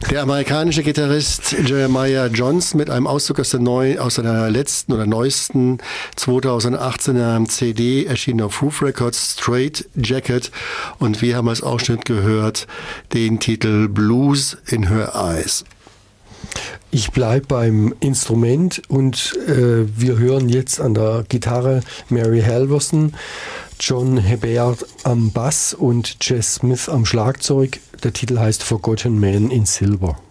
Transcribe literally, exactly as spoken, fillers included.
Der amerikanische Gitarrist Jeremiah Johnson mit einem Auszug aus, der neu, aus seiner letzten oder neuesten zweitausendachtzehner C D erschienen auf Hoof Records, Straight Jacket, und wir haben als Ausschnitt gehört den Titel Blues in Her Eyes. Ich bleibe beim Instrument und äh, wir hören jetzt an der Gitarre Mary Halverson, John Hebert am Bass und Jess Smith am Schlagzeug. Der Titel heißt Forgotten Man in Silver.